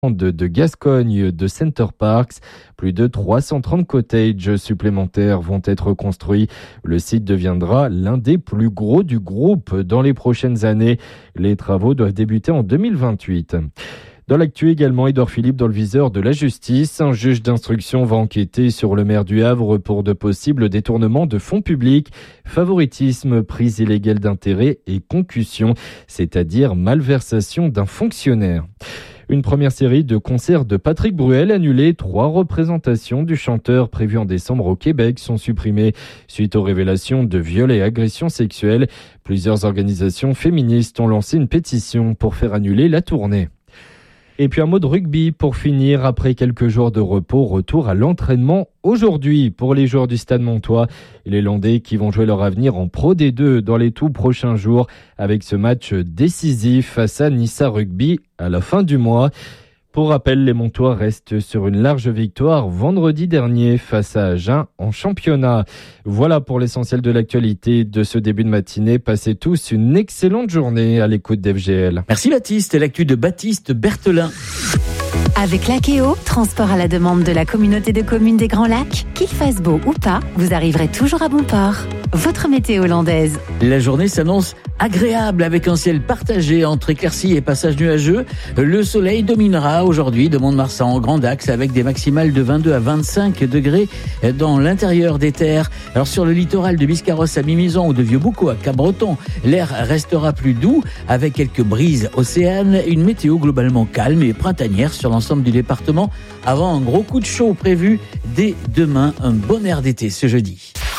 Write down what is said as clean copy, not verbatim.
de Gascogne de Center Parcs. Plus de 330 cottages supplémentaires vont être construits. Le site deviendra l'un des plus gros du groupe dans les prochaines années. Les travaux doivent débuter en 2028. Dans l'actu également, Édouard Philippe dans le viseur de la justice. Un juge d'instruction va enquêter sur le maire du Havre pour de possibles détournements de fonds publics, favoritisme, prise illégale d'intérêt et concussion, c'est-à-dire malversation d'un fonctionnaire. Une première série de concerts de Patrick Bruel annulée. 3 représentations du chanteur prévues en décembre au Québec sont supprimées suite aux révélations de viols et agressions sexuelles. Plusieurs organisations féministes ont lancé une pétition pour faire annuler la tournée. Et puis un mot de rugby pour finir. Après quelques jours de repos, retour à l'entraînement aujourd'hui pour les joueurs du Stade Montois. Les Landais qui vont jouer leur avenir en Pro D2 dans les tout prochains jours avec ce match décisif face à Nissa Rugby à la fin du mois. Pour rappel, les Montois restent sur une large victoire vendredi dernier face à Agen en championnat. Voilà pour l'essentiel de l'actualité de ce début de matinée. Passez tous une excellente journée à l'écoute d'FGL. Merci Baptiste, l'actu de Baptiste Berthelin. Avec Lakeo, transport à la demande de la communauté de communes des Grands Lacs, qu'il fasse beau ou pas, vous arriverez toujours à bon port. Votre météo hollandaise. La journée s'annonce agréable avec un ciel partagé entre éclaircies et passages nuageux. Le soleil dominera aujourd'hui de Mont-de-Marsan en Grand Axe avec des maximales de 22 à 25 degrés dans l'intérieur des terres. Alors sur le littoral de Biscarrosse à Mimizan ou de Vieux-Boucau à Cap-Breton, l'air restera plus doux avec quelques brises océanes. Une météo globalement calme et printanière sur l'ensemble du département avant un gros coup de chaud prévu dès demain. Un bon air d'été ce jeudi.